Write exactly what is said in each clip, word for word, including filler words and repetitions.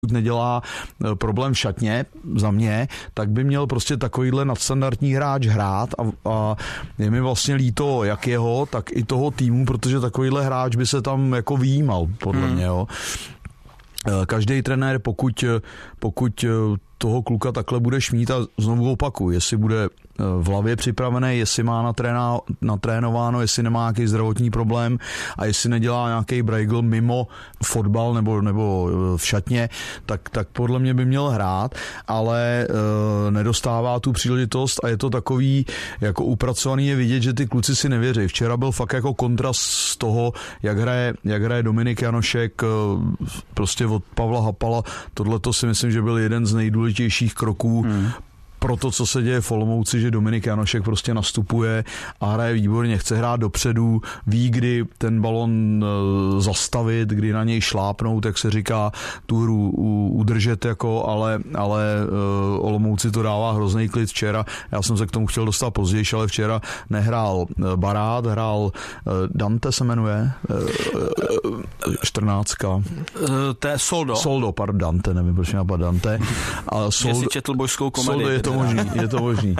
nedělá problém v šatně za mě, tak by měl prostě takovýhle nadstandardní hráč hrát a, a je mi vlastně líto jak jeho, tak i toho týmu, protože takovýhle hráč by se tam jako vyjímal, podle hmm. mě, jo. Každý trenér, pokud, pokud toho kluka takhle budeš mít, a znovu opakuju, jestli bude v hlavě připravený, jestli má natréná, natrénováno, jestli nemá nějaký zdravotní problém a jestli nedělá nějaký brajgl mimo fotbal nebo, nebo v šatně, tak, tak podle mě by měl hrát, ale e, nedostává tu příležitost a je to takový jako upracovaný, je vidět, že ty kluci si nevěří. Včera byl fakt jako kontrast z toho, jak hraje, jak hraje Dominik Janošek e, prostě od Pavla Hapala. Tohle to si myslím, že byl jeden z nejdůležitějších kroků hmm. pro to, co se děje v Olomouci, že Dominik Janošek prostě nastupuje a hraje výborně, chce hrát dopředu, ví, kdy ten balon zastavit, kdy na něj šlápnout, jak se říká, tu hru udržet, jako, ale, ale Olomouci to dává hrozný klid včera. Já jsem se k tomu chtěl dostat později, ale včera nehrál Barát, hrál Dante se jmenuje, čtrnáctka. To je Soldo. Soldo, pardon, Dante, nevím, proč mě napadá Dante. Že si četl božskou komedii. Soldo, je to možný, je to možný.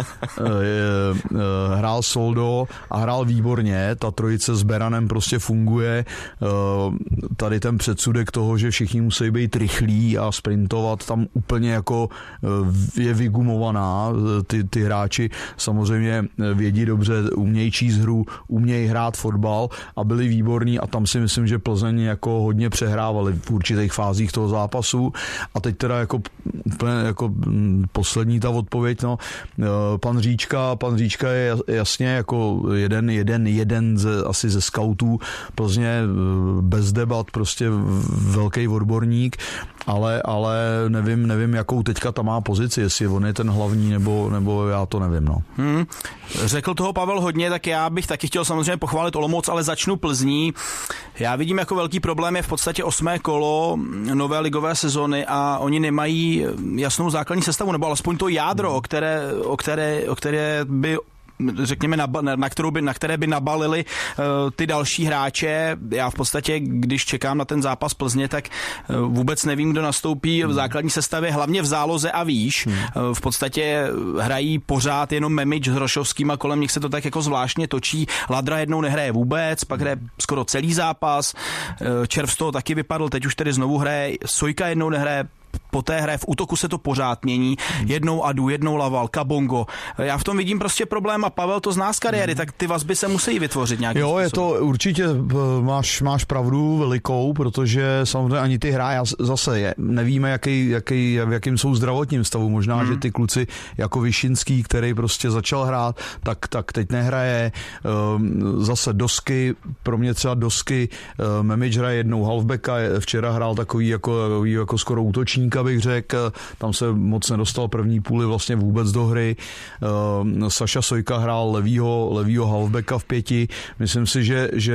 Hrál Soldo a hrál výborně, ta trojice s Beranem prostě funguje. Tady ten předsudek toho, že všichni musí být rychlí a sprintovat, tam úplně jako je vygumovaná. Ty, ty hráči samozřejmě vědí dobře, umějí číst hru, umějí hrát fotbal a byli výborní a tam si myslím, že Plzeň jako hodně přehrávali v určitých fázích toho zápasu a teď teda jako, jako poslední ta odpověď, no, pan Říčka, pan Říčka je jasně jako jeden, jeden, jeden ze, asi ze skautů Plzně, bez debat, prostě velký odborník, ale, ale nevím, nevím, jakou teďka tam má pozici, jestli on je ten hlavní, nebo, nebo já to nevím, no. Hmm. Řekl toho Pavel hodně, tak já bych taky chtěl samozřejmě pochválit Olomouc, ale začnu Plzní. Já vidím jako velký problém je v podstatě osmé kolo nové ligové sezony a oni nemají jasnou základní sestavu, nebo alespoň to jádro, o které, o které, o které by řekněme, na, na, kterou by, na které by nabalili uh, ty další hráče. Já v podstatě, když čekám na ten zápas Plzně, tak uh, vůbec nevím, kdo nastoupí v základní sestavě, hlavně v záloze a výš. Hmm. Uh, v podstatě hrají pořád jenom Memič s Hrošovským a kolem nich se to tak jako zvláštně točí. Ladra jednou nehraje vůbec, pak hraje skoro celý zápas. Uh, Červ z toho taky vypadl, teď už tedy znovu hraje. Sojka jednou nehraje, po té hře v útoku se to pořád mění. Jednou Adu, jednou Laval, Kabongo. Já v tom vidím prostě problém a Pavel to zná z kariéry, tak ty vazby se musí vytvořit nějakým Jo, je způsobem. to určitě, máš, máš pravdu velikou, protože samozřejmě ani ty hráči zase je, nevíme, jaký, jaký, v jakým jsou zdravotním stavu. Možná, hmm. že ty kluci jako Vyšinský, který prostě začal hrát, tak, tak teď nehraje. Zase Dosky, pro mě třeba Dosky, Memič hraje jednou halfbacka, včera hrál takový jako, jako skoro útočník, bych řekl, tam se moc nedostal první půli vlastně vůbec do hry. Uh, Saša Sojka hrál levýho, levýho halfbacka v pěti. Myslím si, že, že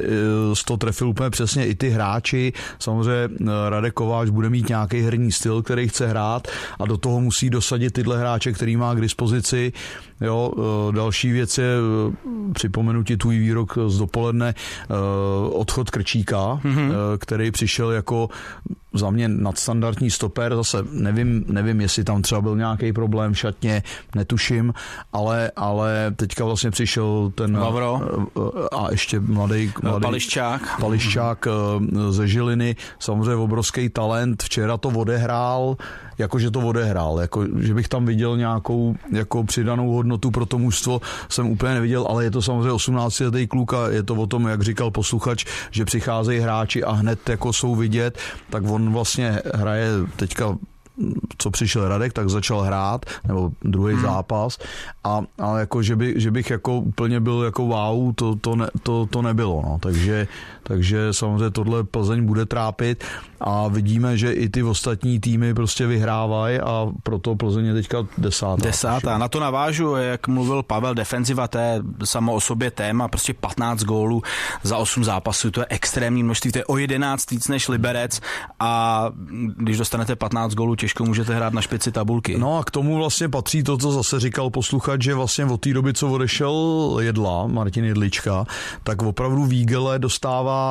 to trefil úplně přesně i ty hráči. Samozřejmě Radek Kováč bude mít nějaký herní styl, který chce hrát a do toho musí dosadit tyhle hráče, který má k dispozici. Jo, další věc je, připomenu ti tvůj výrok z dopoledne, odchod Krčíka, mm-hmm. který přišel jako za mě nadstandardní stoper, zase nevím, nevím, jestli tam třeba byl nějaký problém v šatně, netuším, ale, ale teďka vlastně přišel ten Vavro. A ještě mladý, mladý Pališčák. Pališčák ze Žiliny, samozřejmě obrovský talent, včera to odehrál, jakože to odehrál, jako, že bych tam viděl nějakou jako přidanou hodnotu pro to mužstvo, jsem úplně neviděl, ale je to samozřejmě osmnáctiletý kluk a je to o tom, jak říkal posluchač, že přicházejí hráči a hned jako jsou vidět, tak on vlastně hraje teďka, co přišel Radek, tak začal hrát, nebo druhý hmm. zápas a, a jako, že, by, že bych jako úplně byl jako wow, to, to, ne, to, to nebylo, no. takže, takže samozřejmě tohle Plzeň bude trápit a vidíme, že i ty ostatní týmy prostě vyhrávají a proto Plzeň je teďka desátá. Desátá, na to navážu, jak mluvil Pavel, defenziva, to je samo o sobě téma, prostě patnáct gólů za osm zápasů, to je extrémní množství, to je o jedenáct víc než Liberec a když dostanete patnáct gólů, těžko můžete hrát na špici tabulky. No a k tomu vlastně patří to, co zase říkal posluchač, že vlastně od té doby, co odešel Jedla, Martin Jedlička, tak opravdu Vígele dostává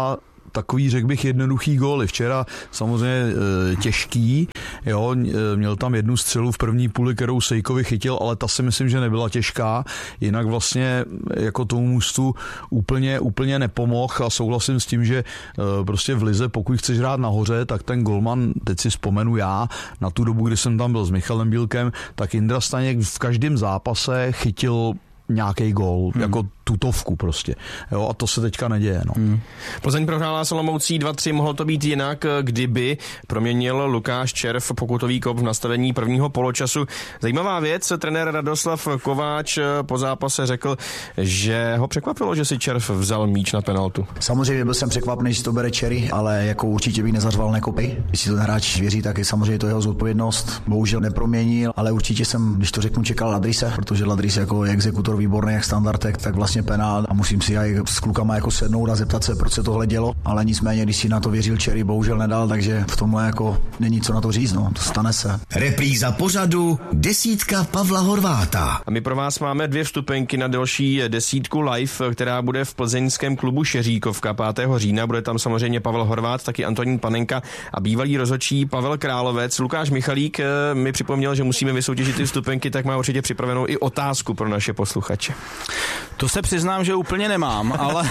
takový, řekl bych, jednoduchý góly. Včera samozřejmě e, těžký, jo, e, měl tam jednu střelu v první půli, kterou Sejkovi chytil, ale ta si myslím, že nebyla těžká. Jinak vlastně jako tomu mužstvu úplně, úplně nepomohl a souhlasím s tím, že e, prostě v lize, pokud chceš hrát nahoře, tak ten golman, teď si vzpomenu já, na tu dobu, kdy jsem tam byl s Michalem Bílkem, tak Jindra Staněk v každém zápase chytil nějaký gól, hmm. jako tutovku prostě. Jo, a to se teďka neděje. No. Hmm. Plzeň prohrála s Olomoucí dva tři, mohlo to být jinak, kdyby proměnil Lukáš Červ pokutový kop v nastavení prvního poločasu. Zajímavá věc, trenér Radoslav Kováč po zápase řekl, že ho překvapilo, že si Červ vzal míč na penaltu. Samozřejmě byl jsem překvapený, že to bere Cherry, ale jako určitě bych nezařval nekopy. Když si to ten hráč věří, tak je samozřejmě to jeho zodpovědnost. Bohužel neproměnil, ale určitě jsem, když to řeknu, čekal Ladrise, protože Ladris jako exekutor výborný, jak standardek, tak vlastně penál a musím si aj s klukama jako sednout a zeptat se, proč se tohle dělo, ale nicméně, když si na to věřil Cherry, bohužel nedal, takže v tomhle jako není co na to říct, no, to stane se. Repríza pořadu desítka Pavla Horváta. A my pro vás máme dvě vstupenky na další desítku live, která bude v plzeňském klubu Šeříkovka pátého října. Bude tam samozřejmě Pavel Horvát, taky Antonín Panenka a bývalý rozhodčí Pavel Královec. Lukáš Michalík mi připomněl, že musíme vysoutěžit ty vstupenky, tak má určitě připravenou i otázku pro naše posluchače. To se přiznám, že úplně nemám, ale,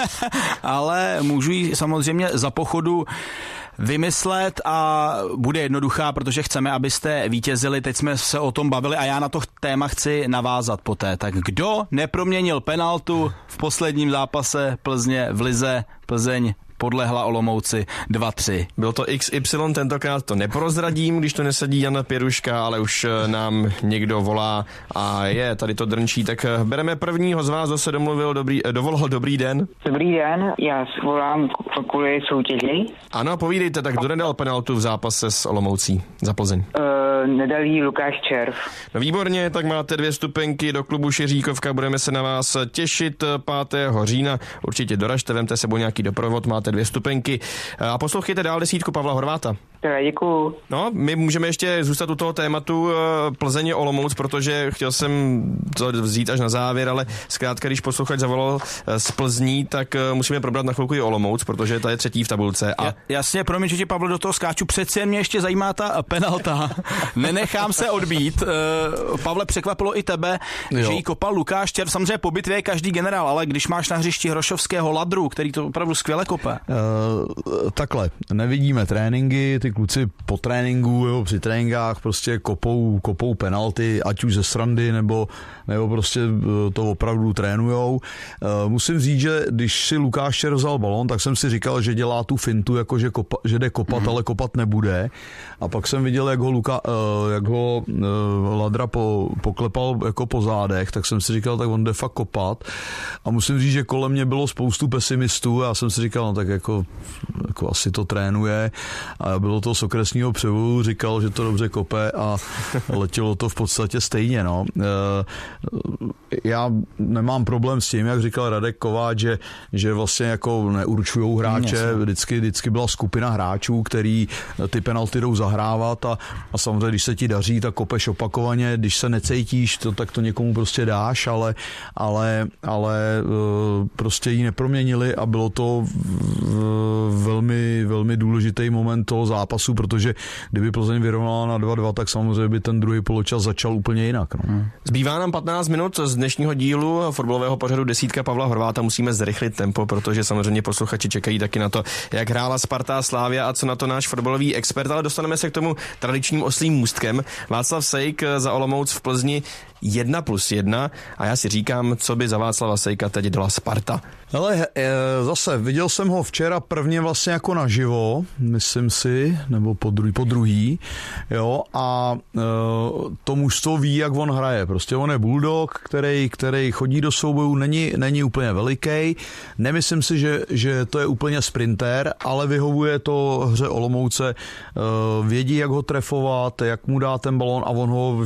ale můžu ji samozřejmě za pochodu vymyslet a bude jednoduchá, protože chceme, abyste vítězili. Teď jsme se o tom bavili a já na to téma chci navázat poté. Tak kdo neproměnil penaltu v posledním zápase Plzně v lize? Plzeň podlehla Olomouci dva tři. Byl to X Y, tentokrát to neprozradím, když to nesedí Jana Pěruška, ale už nám někdo volá a je, tady to drnčí, tak bereme prvního z vás, kdo se domluvil, dobrý, dovolal dobrý den. Dobrý den, já volám kvůli soutěži. Ano, povídejte, tak kdo nedal penaltu v zápase s Olomoucí za Plzeň? Uh, nedal jí Lukáš Červ. No výborně, tak máte dvě vstupenky do klubu Šeříkovka, budeme se na vás těšit pátého října, určitě doražte, vemte sebou nějaký doprovod, máte dvě vstupenky a poslouchejte dál desítku Pavla Horváta. Děkuju. No, my můžeme ještě zůstat u toho tématu Plzeň Olomouc, protože chtěl jsem to vzít až na závěr, ale zkrátka, když posluchač zavolal z Plzní, tak musíme probrat na chvilku i Olomouc, protože ta je třetí v tabulce. A... Jasně, promiň, že ti, Pavle, do toho skáču, přece mě ještě zajímá ta penalta. Nenechám se odbít. Pavle, překvapilo i tebe, jo, že jí kopal Lukáš Červ. Samozřejmě po bitvě je každý generál, ale když máš na hřišti Hrošovského, Ladru, který to opravdu skvěle kope. Uh, takhle, nevidíme tréninky, ty kluci po tréninku, jo, při tréninkách prostě kopou, kopou penalty, ať už ze srandy, nebo, nebo prostě to opravdu trénujou. Uh, musím říct, že když si Lukáš Červ vzal balón, tak jsem si říkal, že dělá tu fintu, jako že, kopa, že jde kopat, mm. ale kopat nebude. A pak jsem viděl, jak ho, Luka, uh, jak ho uh, Ladra po, poklepal jako po zádech, tak jsem si říkal, tak on jde fakt kopat. A musím říct, že kolem mě bylo spoustu pesimistů a já jsem si říkal, no tak jako, jako asi to trénuje. A bylo to z okresního převodu, říkal, že to dobře kope a letělo to v podstatě stejně. No. Já nemám problém s tím, jak říkal Radek Kováč, že, že vlastně jako neurčujou hráče, vždycky, vždycky byla skupina hráčů, který ty penalty jdou zahrávat a, a samozřejmě, když se ti daří, tak kopeš opakovaně, když se necítíš, to, tak to někomu prostě dáš, ale, ale, ale prostě ji neproměnili a bylo to velmi, velmi důležitý moment toho zápasu, protože kdyby Plzeň vyrovnala na dva dva, tak samozřejmě by ten druhý poločas začal úplně jinak. No. Hmm. Zbývá nám patnáct minut z dnešního dílu fotbalového pořadu desítka Pavla Horváta. Musíme zrychlit tempo, protože samozřejmě posluchači čekají taky na to, jak hrála Sparta, Slavia a co na to náš fotbalový expert, ale dostaneme se k tomu tradičním oslím můstkem. Václav Sejk za Olomouc v Plzni jedna plus jedna a já si říkám, co by za Václava Sejka teď dala Sparta. Ale zase, viděl jsem ho včera prvně vlastně jako naživo, myslím si, nebo po druhý, po druhý, jo, a e, to mužstvo ví, jak on hraje. Prostě on je bulldog, který, který chodí do soubojů, není, není úplně veliký. Nemyslím si, že, že to je úplně sprinter, ale vyhovuje to hře Olomouce. E, vědí, jak ho trefovat, jak mu dá ten balón a on ho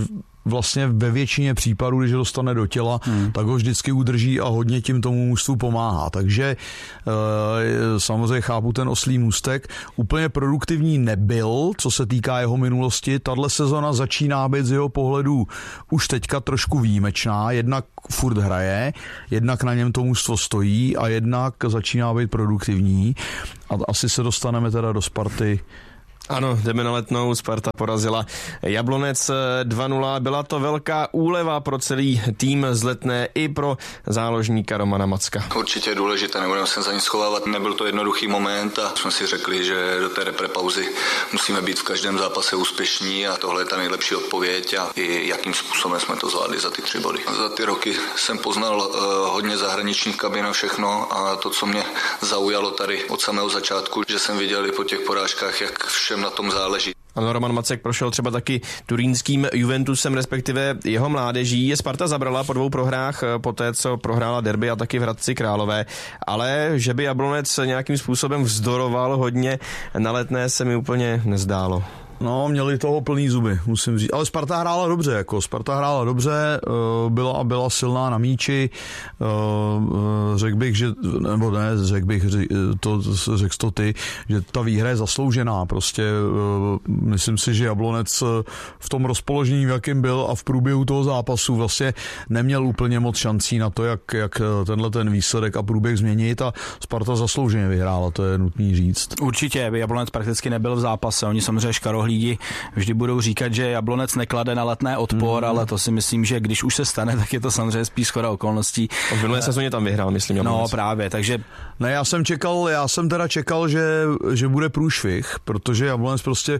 vlastně ve většině případů, když dostane do těla, hmm. tak ho vždycky udrží a hodně tím tomu mužstvu pomáhá. Takže e, samozřejmě chápu ten oslí můstek. Úplně produktivní nebyl, co se týká jeho minulosti. Tahle sezona začíná být z jeho pohledu už teďka trošku výjimečná. Jednak furt hraje, jednak na něm to mužstvo stojí a jednak začíná být produktivní. A asi se dostaneme teda do Sparty. Ano, jdeme na Letnou, Sparta porazila Jablonec dva nula, byla to velká úleva pro celý tým z Letné i pro záložníka Romana Macka. Určitě je důležité, nebudeme se za nic schovávat, nebyl to jednoduchý moment a jsme si řekli, že do té reprepauzy musíme být v každém zápase úspěšní a tohle je ta nejlepší odpověď a i jakým způsobem jsme to zvládli za ty tři body. Za ty roky jsem poznal uh, hodně zahraničních kabin a všechno a to, co mě zaujalo tady od samého začátku, že jsem viděl i po těch porážkách, jak všem na tom záleží. Ano, Roman Macek prošel třeba taky turínským Juventusem, respektive jeho mládeží. Sparta zabrala po dvou prohrách, poté co prohrála derby a taky v Hradci Králové, ale že by Jablonec nějakým způsobem vzdoroval hodně na Letné, se mi úplně nezdálo. No, měli toho plný zuby, musím říct. Ale Sparta hrála dobře, jako Sparta hrála dobře, byla a byla silná na míči. Řekl bych, že, nebo ne, řekl bych, to řekl to ty, že ta výhra je zasloužená. Prostě myslím si, že Jablonec v tom rozpoložení, v jakém byl a v průběhu toho zápasu vlastně neměl úplně moc šancí na to, jak, jak tenhle ten výsledek a průběh změnit a Sparta zaslouženě vyhrála, to je nutný říct. Určitě, Jablonec prakticky nebyl v zápase, oni samozřejmě škarohlídi vždy budou říkat, že Jablonec neklade na Letné odpor, mm. ale to si myslím, že když už se stane, tak je to samozřejmě spíš shoda okolností. V minulé sezóně tam vyhrál, myslím. No Jablonec. právě, takže... Ne, já jsem čekal, já jsem teda čekal, že, že bude průšvih, protože Jablonec prostě,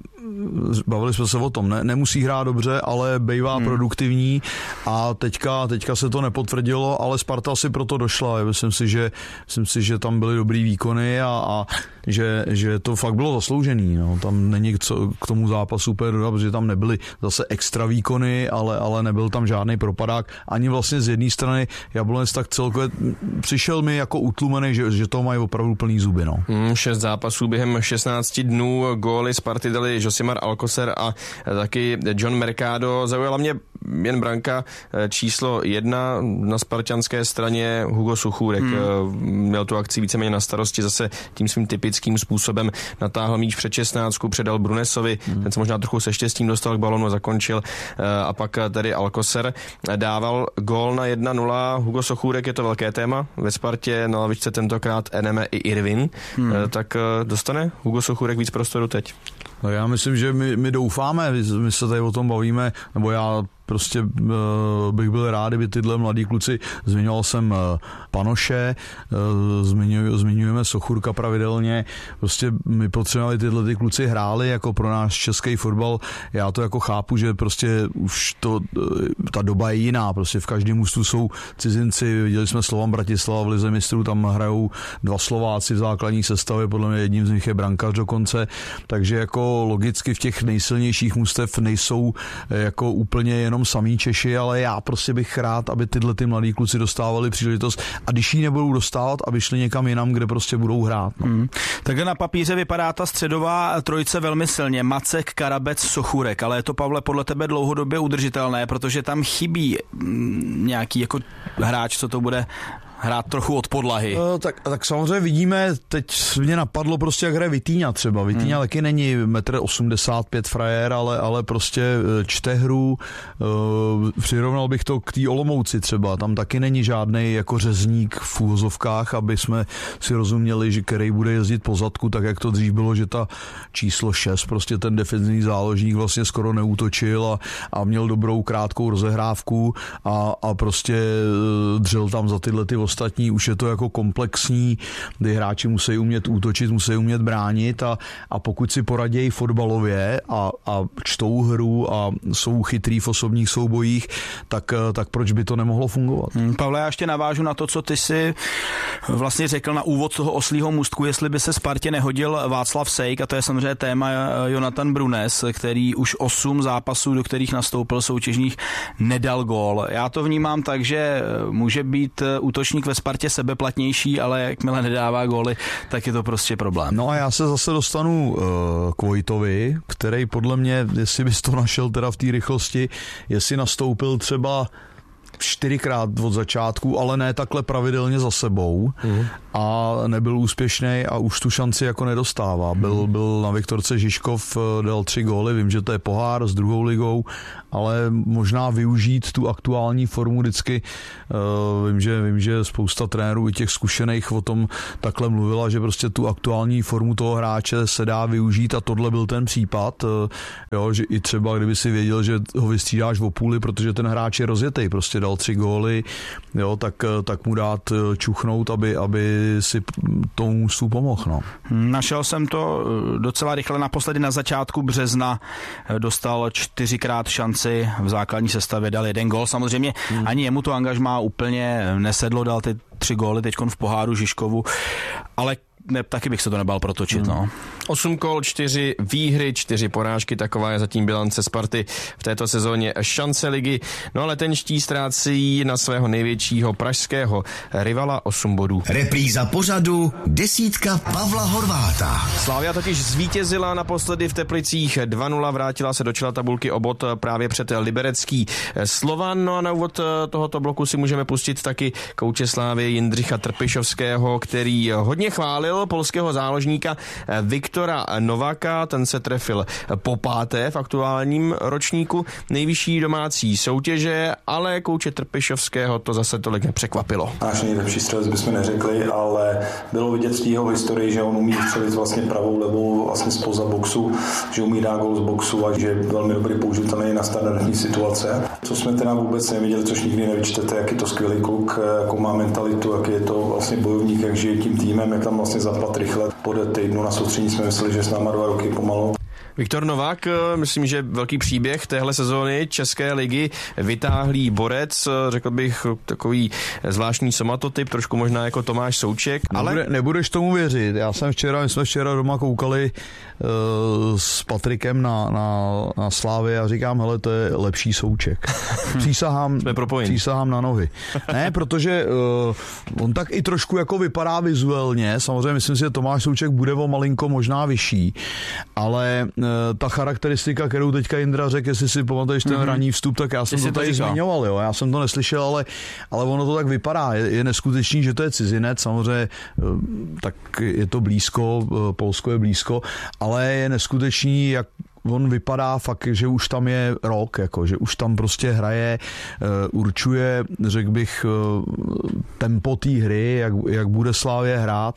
bavili jsme se o tom, ne, nemusí hrát dobře, ale bývá hmm. produktivní a teďka, teďka se to nepotvrdilo, ale Sparta si proto došla. Myslím si, že, myslím si, že tam byly dobrý výkony a, a že, že to fakt bylo zasloužený. No. Tam není co k tomu zápasu úplně dodat, protože tam nebyly zase extra výkony, ale, ale nebyl tam žádný propadák. Ani vlastně z jedné strany Jablonec tak celkově přišel mi jako utlumený, že, že to mají opravdu plný zuby. No. Hmm, šest zápasů během šestnácti dnů, góly Sparty dali Josimar Alcocer a taky John Mercado. Zaujala mě jen branka číslo jedna na spartanské straně Hugo Suchůrek. Hmm. Měl tu akci víceméně na starosti, zase tím svým typickým způsobem natáhl míč před šestnáctku, předal Brunesovi, hmm. ten se možná trochu se štěstím dostal k balonu a zakončil a pak tady Alcocer dával gól na jedna nula. Hugo Suchůrek, je to velké téma ve Spartě, na lavičce tentokrát Eneme i Irvin, hmm. tak dostane Hugo Suchůrek víc prostoru teď? No já myslím, že my, my doufáme, my se tady o tom bavíme, nebo já prostě uh, bych byl rád, kdyby tyhle mladí kluci, zmiňoval jsem uh, Panoše, uh, zmiňuj, zmiňujeme Sochůrka pravidelně, prostě my potřebovali tyhle ty kluci hráli jako pro náš český fotbal, já to jako chápu, že prostě už to, uh, ta doba je jiná, prostě v každém mužstvu jsou cizinci, viděli jsme Slovan Bratislava v lize mistrů, tam hrajou dva Slováci v základní sestavě, podle mě jedním z nich je brankář dokonce, takže jako logicky v těch nejsilnějších mužstev nejsou jako úplně jenom samý Češi, ale já prostě bych rád, aby tyhle ty mladí kluci dostávali příležitost a když ji nebudou dostávat, aby šli někam jinam, kde prostě budou hrát. No. Hmm. Takhle na papíře vypadá ta středová trojice velmi silně. Macek, Karabec, Sochůrek, ale je to, Pavle, podle tebe dlouhodobě udržitelné, protože tam chybí nějaký jako hráč, co to bude hrát trochu od podlahy. No, tak, tak samozřejmě vidíme, teď mě napadlo prostě, jak hraje Vitíňa třeba. Vitíňa hmm. taky není metr osmdesát pět frajer, ale, ale prostě čte hru. Uh, přirovnal bych to k té Olomouci třeba. Tam taky není žádnej jako řezník v úvozovkách, aby jsme si rozuměli, že který bude jezdit po zadku, tak jak to dřív bylo, že ta číslo šest, prostě ten defenzivní záložník vlastně skoro neútočil a, a měl dobrou krátkou rozehrávku a, a prostě uh, dřel tam za tyhle ty ostatní, už je to jako komplexní, kdy hráči musí umět útočit, musí umět bránit a, a pokud si poradějí fotbalově a, a čtou hru a jsou chytrý v osobních soubojích, tak, tak proč by to nemohlo fungovat? Hmm, Pavle, já ještě navážu na to, co ty si vlastně řekl na úvod toho oslího můstku, jestli by se Spartě nehodil Václav Sejk, a to je samozřejmě téma Jonathan Brunes, který už osm zápasů, do kterých nastoupil soutěžních, nedal gól. Já to vnímám tak, že může být útočník útočník ve Spartě sebeplatnější, ale jakmile nedává góly, tak je to prostě problém. No a já se zase dostanu uh, k Vojtovi, který podle mě, jestli bys to našel teda v té rychlosti, jestli nastoupil třeba čtyřikrát od začátku, ale ne takhle pravidelně za sebou mm. a nebyl úspěšný a už tu šanci jako nedostává. Byl, byl na Viktorce Žižkov, dal tři góly, vím, že to je pohár s druhou ligou, ale možná využít tu aktuální formu vždycky. Uh, vím, že, vím, že spousta trenérů i těch zkušených o tom takhle mluvila, že prostě tu aktuální formu toho hráče se dá využít a tohle byl ten případ. Uh, jo, že i třeba kdyby si věděl, že ho vystřídáš o půli, protože ten hráč je rozjetej, prostě dal tři góly, jo, tak, tak mu dát čuchnout, aby, aby si tomu mužstvu pomohl. No. Našel jsem to docela rychle, naposledy na začátku března dostal čtyřikrát šanci v základní sestavě, dal jeden gól, samozřejmě hmm. ani jemu to angažmá úplně nesedlo, dal ty tři góly teďkon v poháru Žižkovu, ale ne, taky bych se to nebál protočit. Hmm. No. Osm kol, čtyři výhry, čtyři porážky, taková je zatím bilance Sparty v této sezóně šance ligy. No ale ten ští ztrácí na svého největšího pražského rivala osm bodů. Repríza pořadu desítka Pavla Horváta. Slavia totiž zvítězila naposledy v Teplicích dva nula, vrátila se do čela tabulky o bod právě před liberecký Slovan. No a na úvod tohoto bloku si můžeme pustit taky kouče Slávie Jindřicha Trpišovského, který hodně chválil polského záložníka Viktora Nováka, ten se trefil po páté v aktuálním ročníku nejvyšší domácí soutěže, ale kouče Trpišovského to zase tolik nepřekvapilo. Náš nejlepší střelec bychom neřekli, ale bylo vidět v jeho historii, že on umí střelit vlastně pravou, levou, vlastně spoza boxu, že umí dát gól z boxu a že je velmi dobrý použitelný na standardní situace. Co jsme teda vůbec neviděli, což nikdy nevyčtete, jak je to skvělý kluk, jakou má mentalitu, jak je to vlastně bojovník, jak žije tím týmem, jak tam vlastně zapad rychle. Po týdnu na soustředění jsme mysleli, že s náma dva roky pomalu. Viktor Novák, myslím, že velký příběh téhle sezóny České ligy, vytáhlý borec, řekl bych takový zvláštní somatotyp, trošku možná jako Tomáš Souček, ale... Nebude, nebudeš tomu věřit, já jsem včera, my jsme včera doma koukali uh, s Patrikem na, na, na Slávy a říkám, hele, to je lepší Souček. Přísahám, přísahám na nohy. Ne, protože uh, on tak i trošku jako vypadá vizuálně, samozřejmě myslím si, že Tomáš Souček bude o malinko možná vyšší, ale ta charakteristika, kterou teďka Jindra řekl, jestli si pamatuješ ten mm-hmm. ranní vstup, tak já jsem Jestli to tady to zmiňoval, jo. Já jsem to neslyšel, ale, ale ono to tak vypadá. Je, je neskutečný, že to je cizinec, samozřejmě tak je to blízko, Polsko je blízko, ale je neskutečný, jak on vypadá fakt, že už tam je rok, jako, že už tam prostě hraje, určuje, řekl bych, tempo té hry, jak, jak bude Slávě hrát.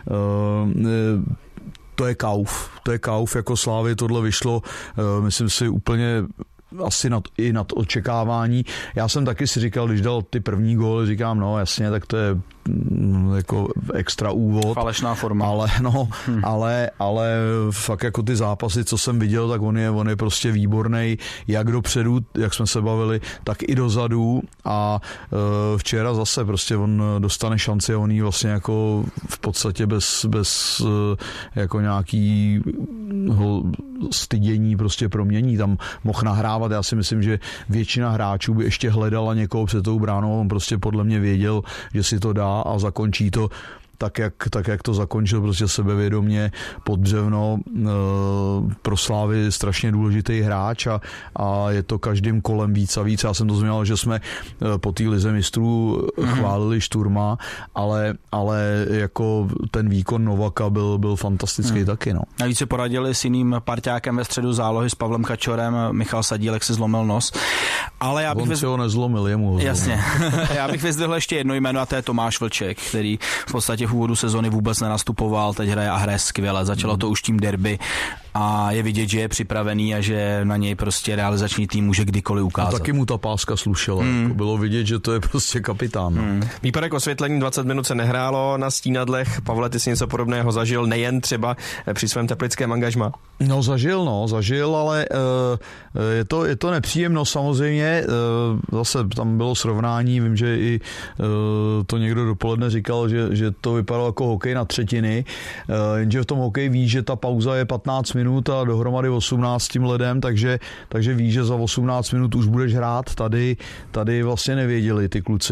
To je kauf, to je kauf, jako Slávy tohle vyšlo, uh, myslím si úplně asi nad, i nad očekávání. Já jsem taky si říkal, když dal ty první góly, říkám, no jasně, tak to je jako extra úvod. Falešná forma. Ale, no, hmm. ale, ale fakt jako ty zápasy, co jsem viděl, tak on je, on je prostě výborný, jak dopředu, jak jsme se bavili, tak i dozadu a uh, včera zase prostě on dostane šanci a on jí vlastně jako v podstatě bez, bez uh, jako nějaký stydění prostě promění. Tam mohl nahrávat, já si myslím, že většina hráčů by ještě hledala někoho před tou bránou, on prostě podle mě věděl, že si to dá a zakončí to tak jak, tak, jak to zakončil, prostě sebevědomě pod břevno. E, pro Slávy strašně důležitý hráč a, a je to každým kolem víc a víc. Já jsem to zmínil, že jsme po té lize mistrů mm-hmm. chválili Šturma, ale, ale jako ten výkon Novaka byl, byl fantastický mm. taky. No. Navíc se poradili s jiným parťákem ve středu zálohy, s Pavlem Kačorem, Michal Sadílek si zlomil nos. Ale já bych On vyz... si ho nezlomil, jemu ho Jasně. Já bych vyzdvihl ještě jedno jméno a to je Tomáš Vlček, který v podstatě v úvodu sezony vůbec nenastupoval, teď hraje a hraje skvěle. Začalo to už tím derby a je vidět, že je připravený a že na něj prostě realizační tým může kdykoliv ukázat. A taky mu ta páska slušela. Hmm. Bylo vidět, že to je prostě kapitán. Hmm. Výpadek osvětlení, dvacet minut se nehrálo na stínadlech. Pavle, ty jsi něco podobného zažil, nejen třeba při svém teplickém angažmá? No zažil, no, zažil, ale uh, je, to, je to nepříjemno samozřejmě. Uh, zase tam bylo srovnání, vím, že i uh, to někdo dopoledne říkal, že, že to vypadalo jako hokej na třetiny, uh, jenže v tom hokeji ví, že ta pauza je patnáct minut a dohromady osmnáct tím ledem, takže, takže ví, že za osmnáct minut už budeš hrát. Tady, tady vlastně nevěděli ty kluci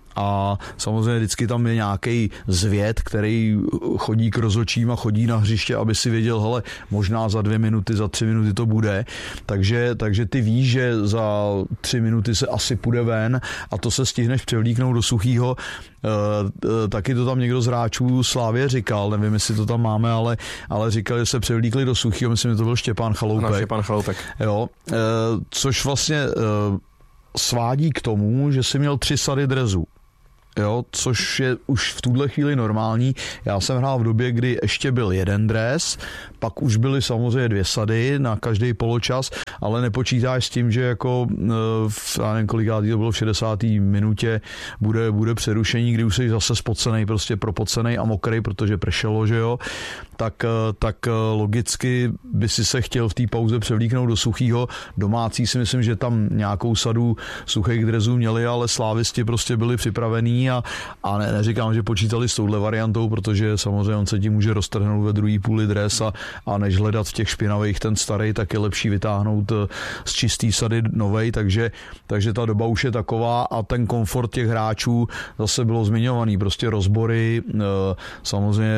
a samozřejmě vždycky tam je nějaký zvěd, který chodí k rozhodčím a chodí na hřiště, aby si věděl, hele, možná za dvě minuty, za tři minuty to bude, takže, takže ty víš, že za tři minuty se asi půjde ven a to se stihneš převlíknout do suchýho. E, taky to tam někdo z hráčů Slávě říkal, nevím, jestli to tam máme, ale, ale říkal, že se převlíkli do suchýho, myslím, že to byl Štěpán Chaloupek. No, Štěpán Chaloupek. Jo, e, což vlastně e, svádí k tomu, že si měl tři sady drezů. Jo, což je už v tuhle chvíli normální. Já jsem hrál v době, kdy ještě byl jeden dres, pak už byly samozřejmě dvě sady na každý poločas, ale nepočítáš s tím, že jako v, já nevím kolikátý to bylo v šedesáté minutě bude, bude přerušení, kdy už jsi zase spocenej, prostě propocenej a mokrý, protože pršelo, že jo, tak, tak logicky by si se chtěl v té pauze převlíknout do suchýho. Domácí si myslím, že tam nějakou sadu suchých drezů měli, ale slávisti prostě byli připravení a, a ne, neříkám, že počítali s touhle variantou, protože samozřejmě on se tím může roztrhnout ve druhý půli dres a, a než hledat v těch špinavých ten starý, tak je lepší vytáhnout z čistý sady novej, takže, takže ta doba už je taková a ten komfort těch hráčů zase bylo zmiňovaný, prostě rozbory, samozřejmě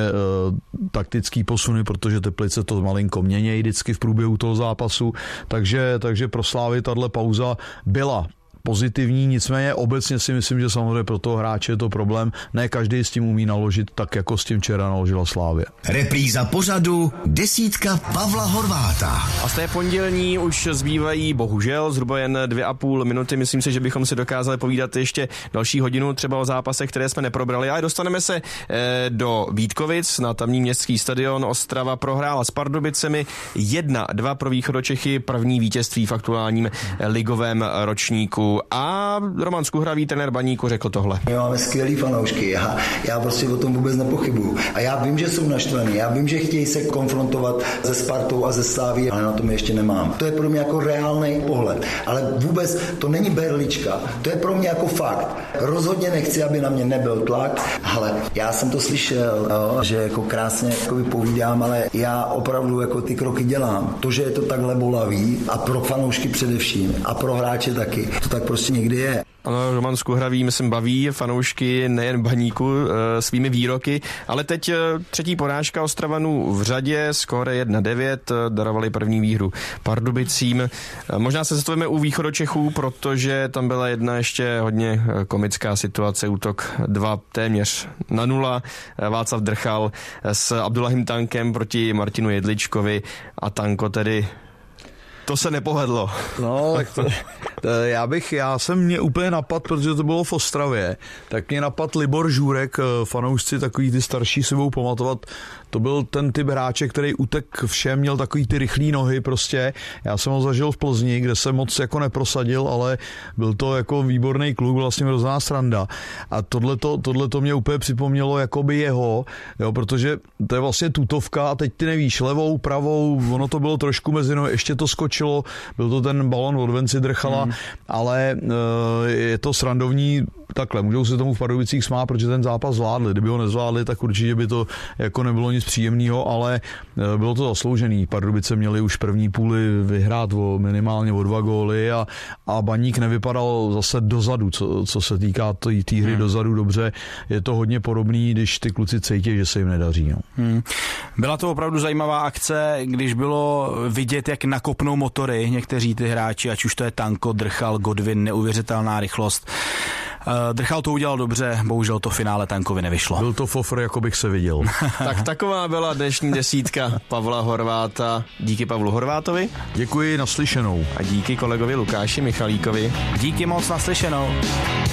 taktický posuny, protože Teplice to malinko měnějí vždycky v průběhu toho zápasu, takže, takže pro Slávy tahle pauza byla pozitivní, nicméně obecně si myslím, že samozřejmě pro toho hráče je to problém. Ne každý s tím umí naložit tak, jako s tím včera naložila Slávě. Repríza pořadu Desítka Pavla Horváta. A z té pondělní už zbývají bohužel zhruba jen dvě a půl minuty. Myslím si, že bychom si dokázali povídat ještě další hodinu třeba o zápasech, které jsme neprobrali. Ale dostaneme se eh, do Vítkovic na tamní městský stadion. Ostrava prohrála s Pardubicemi jedna dva pro Východočechy, první vítězství v aktuálním ligovém ročníku. A Roman Skuhravý, trenér Baníku, řekl tohle. My máme skvělý fanoušky, já, já prostě o tom vůbec nepochybuju. A já vím, že jsou naštvaný, já vím, že chtějí se konfrontovat se Spartou a ze Sláví, ale na tom ještě nemám. To je pro mě jako reálný pohled, ale vůbec to není berlička, to je pro mě jako fakt. Rozhodně nechci, aby na mě nebyl tlak, ale já jsem to slyšel, jo, že jako krásně jako vypovídám, ale já opravdu jako ty kroky dělám. To, že je to takhle bolavý a pro fanoušky především a pro hráče taky, to tak prostě někdy je. Ano, Roman Skuhravý, myslím, baví fanoušky nejen Baníku e, svými výroky, ale teď e, třetí porážka Ostravanů v řadě, skóre jedna devět, e, darovali první výhru Pardubicím. E, možná se zastavíme u Východočechů, protože tam byla jedna ještě hodně komická situace, útok dva téměř na nula. E, Václav Drchal s Abdullahim Tankem proti Martinu Jedličkovi a Tanko tedy to se nepovedlo. No, tak to, to, já bych, já jsem mě úplně napad, protože to bylo v Ostravě, tak mě napad Libor Žurek, fanoušci takový ty starší si budou pamatovat, to byl ten typ hráče, který utek všem, měl takový ty rychlý nohy prostě. Já jsem ho zažil v Plzni, kde se moc jako neprosadil, ale byl to jako výborný kluk, vlastně hrozná sranda. A tohleto, tohleto mě úplně připomnělo jakoby jeho, jo, protože to je vlastně tutovka a teď ty nevíš, levou, pravou, ono to bylo trošku mezi nohy, ještě to skočilo, byl to ten balon od Venci Drchala, hmm. ale e, je to srandovní. Takhle, můžou se tomu v Pardubicích smát, protože ten zápas zvládli. Kdyby ho nezvládli, tak určitě by to jako nebylo nic příjemného, ale bylo to zasloužený. Pardubice měli už první půli vyhrát o minimálně o dva góly a, a Baník nevypadal zase dozadu, co, co se týká té hry hmm. dozadu dobře. Je to hodně podobný, když ty kluci cítí, že se jim nedaří. No. Hmm. Byla to opravdu zajímavá akce, když bylo vidět, jak nakopnou motory někteří ty hráči, ať už to je Tanko, Drchal, Godwin, neuvěřitelná rychlost. Drchal to udělal dobře, bohužel to finále Tankovi nevyšlo. Byl to fofr, jako bych se viděl. Tak taková byla dnešní desítka Pavla Horváta. Díky Pavlu Horvátovi. Děkuji, naslyšenou. A díky kolegovi Lukáši Michalíkovi. Díky moc, naslyšenou.